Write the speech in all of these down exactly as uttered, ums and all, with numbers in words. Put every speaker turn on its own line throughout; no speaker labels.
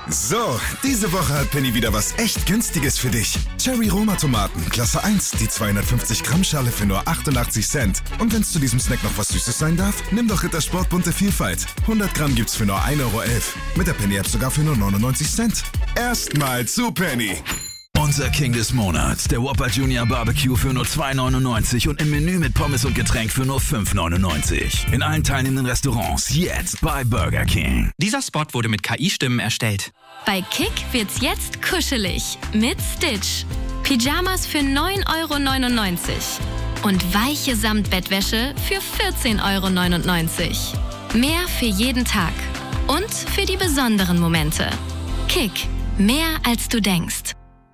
So, diese Woche hat Penny wieder was echt Günstiges für dich. Cherry Roma Tomaten, Klasse eins, die zweihundertfünfzig Gramm Schale für nur achtundachtzig Cent. Und wenn es zu diesem Snack noch was Süßes sein darf, nimm doch Rittersport bunte Vielfalt. hundert Gramm gibt's für nur ein Euro elf. Mit der Penny App sogar für nur neunundneunzig Cent. Erstmal zu Penny.
Unser King des Monats, der Whopper Junior Barbecue für nur zwei neunundneunzig und im Menü mit Pommes und Getränk für nur fünf neunundneunzig. In allen teilnehmenden Restaurants jetzt bei Burger King.
Dieser Spot wurde mit K I-Stimmen erstellt.
Bei Kick wird's jetzt kuschelig mit Stitch. Pyjamas für neun Euro neunundneunzig und weiche Samtbettwäsche für vierzehn Euro neunundneunzig. Mehr für jeden Tag und für die besonderen Momente. Kick, mehr als du denkst.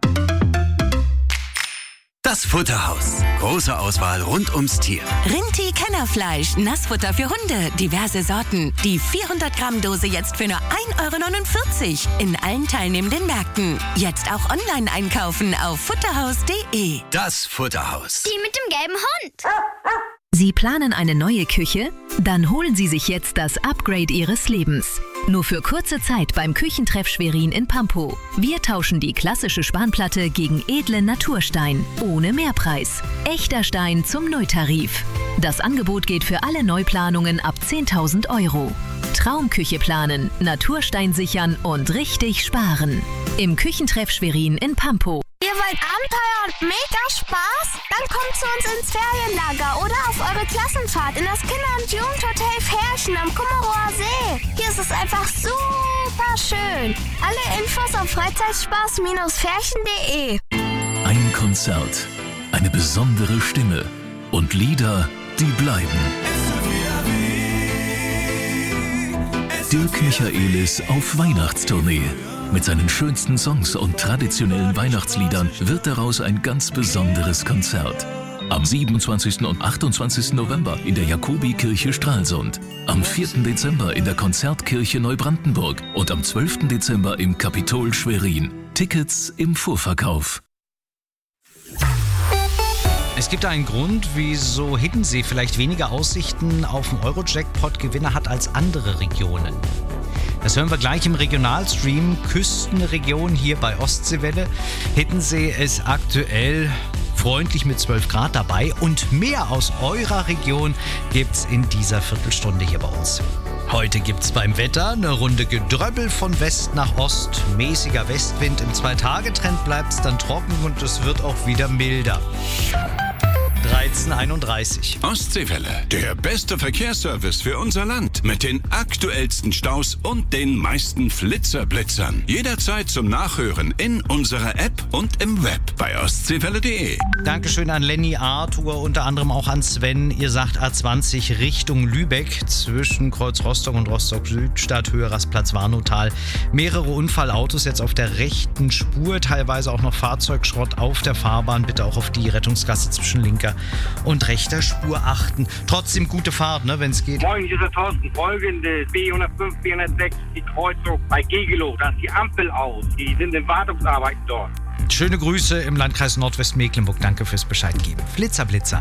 Das Futterhaus. Große Auswahl rund ums Tier.
Rinti-Kennerfleisch, Nassfutter für Hunde, diverse Sorten. Die vierhundert Gramm Dose jetzt für nur ein Euro neunundvierzig in allen teilnehmenden Märkten. Jetzt auch online einkaufen auf futterhaus punkt de.
Das Futterhaus.
Die mit dem gelben Hund.
Sie planen eine neue Küche? Dann holen Sie sich jetzt das Upgrade Ihres Lebens. Nur für kurze Zeit beim Küchentreff Schwerin in Pampow. Wir tauschen die klassische Spanplatte gegen edlen Naturstein. Ohne Mehrpreis. Echter Stein zum Neutarif. Das Angebot geht für alle Neuplanungen ab zehntausend Euro. Traumküche planen, Naturstein sichern und richtig sparen. Im Küchentreff Schwerin in Pampow.
Ihr wollt Abenteuer und mega Spaß? Dann kommt zu uns ins Ferienlager oder auf eure Klassenfahrt in das Kinder- und Jugendhotel Ferchen am Kummerower See. Hier ist es einfach super schön. Alle Infos auf Freizeitspaß Ferchen punkt de.
Ein Konzert, eine besondere Stimme und Lieder, die bleiben. Dirk Michaelis auf Weihnachtstournee. Mit seinen schönsten Songs und traditionellen Weihnachtsliedern wird daraus ein ganz besonderes Konzert. Am siebenundzwanzigsten und achtundzwanzigsten November in der Jakobikirche Stralsund. Am vierten Dezember in der Konzertkirche Neubrandenburg und am zwölften Dezember im Kapitol Schwerin. Tickets im Vorverkauf.
Es gibt einen Grund, wieso Hiddensee vielleicht weniger Aussichten auf einen Euro-Jackpot-Gewinner hat als andere Regionen. Das hören wir gleich im Regionalstream Küstenregion hier bei Ostseewelle. Hiddensee ist aktuell freundlich mit zwölf Grad dabei und mehr aus eurer Region gibt's in dieser Viertelstunde hier bei uns. Heute gibt's beim Wetter eine Runde Gedröbbel von West nach Ost. Mäßiger Westwind im Zwei-Tage-Trend bleibt's dann trocken und es wird auch wieder milder. dreizehn einunddreißig.
Ostseewelle, der beste Verkehrsservice für unser Land. Mit den aktuellsten Staus und den meisten Flitzerblitzern. Jederzeit zum Nachhören in unserer App und im Web bei ostseewelle punkt de.
Dankeschön an Lenny, Arthur, unter anderem auch an Sven. Ihr sagt A zwanzig Richtung Lübeck zwischen Kreuz Rostock und Rostock Süd, Stadthöhe, Rastplatz Warnow-Tal. Mehrere Unfallautos jetzt auf der rechten Spur, teilweise auch noch Fahrzeugschrott auf der Fahrbahn. Bitte auch auf die Rettungsgasse zwischen linker und rechter Spur achten. Trotzdem gute Fahrt, ne, wenn es geht.
Moin, hier ist der Thorsten. Folgende B hundertfünf, B hundertsechs, die Kreuzung bei Gegelow. Da ist die Ampel aus. Die sind in Wartungsarbeiten dort.
Schöne Grüße im Landkreis Nordwestmecklenburg. Danke fürs Bescheid geben. Flitzer, Blitzer.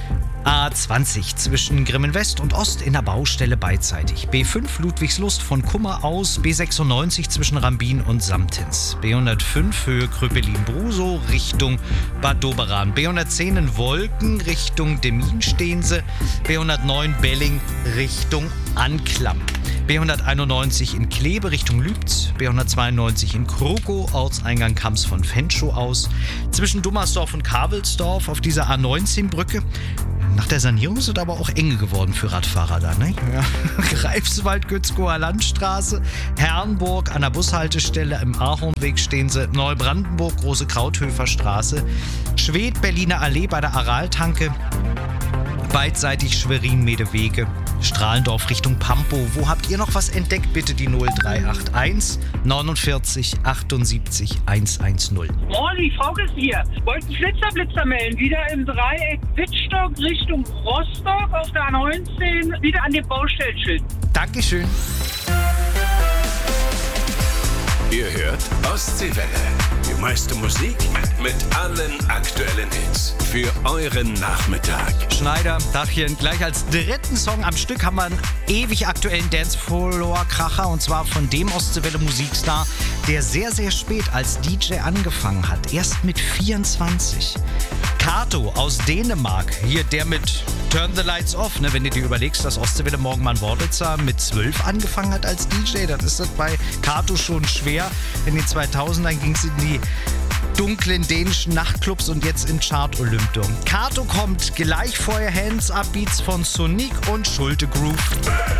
A zwanzig zwischen Grimmen West und Ost in der Baustelle beidseitig. B fünf Ludwigslust von Kummer aus. B sechsundneunzig zwischen Rambin und Samtens. B hundertfünf Höhe Kröpelin-Brusow Richtung Bad Doberan. B hundertzehn in Wolken Richtung Demmin-Steense. B hundertneun Belling Richtung Anklam. B hunderteinundneunzig in Kleve Richtung Lübz. B hundertzweiundneunzig in Krokow, Ortseingang Kamps von Fenschow aus. Zwischen Dummersdorf und Kavelsdorf auf dieser A neunzehn Brücke. Nach der Sanierung ist es aber auch enge geworden für Radfahrer da, ne? Ja. Greifswald-Gützkower Landstraße, Herrenburg an der Bushaltestelle im Ahornweg stehen sie, Neubrandenburg, Große Krauthöfer Straße, Schwedt, Berliner Allee bei der Araltanke, beidseitig Schwerin-Medewege, Strahlendorf Richtung Pampow. Wo habt ihr noch was entdeckt? Bitte die null drei acht eins neunundvierzig achtundsiebzig hundertzehn.
Moin, die Frau ist hier. Wollt einen Flitzerblitzer melden. Wieder im Dreieck Wittstock Richtung Rostock auf der A neunzehn. Wieder an dem Baustellenschild.
Dankeschön.
Ihr hört Ostseewelle. Die meiste Musik mit allen aktuellen Hits. Für euren Nachmittag.
Schneider, Dachchen, gleich als dritten Song am Stück haben wir einen ewig aktuellen Dancefloor-Kracher und zwar von dem Ostseewelle-Musikstar, der sehr, sehr spät als D J angefangen hat. Erst mit vierundzwanzig. Kato aus Dänemark, hier der mit Turn the Lights Off, ne? Wenn du dir überlegst, dass Ostseewelle Morgenmann Worditzer mit zwölf angefangen hat als D J, dann ist das bei Kato schon schwer. In den zweitausendern ging es in die dunklen dänischen Nachtclubs und jetzt im Chart Olympia. Kato kommt gleich vorher Hands Up Beats von Sonic und Schulte Groove.